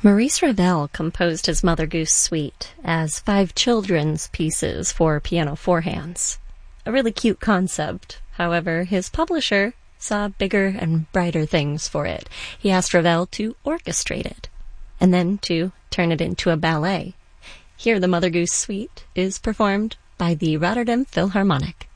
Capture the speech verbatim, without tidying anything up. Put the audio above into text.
Maurice Ravel composed his Mother Goose Suite as five children's pieces for piano four hands. A really cute concept. However, his publisher saw bigger and brighter things for it. He asked Ravel to orchestrate it, and then to turn it into a ballet. Here, the Mother Goose Suite is performed by the Rotterdam Philharmonic.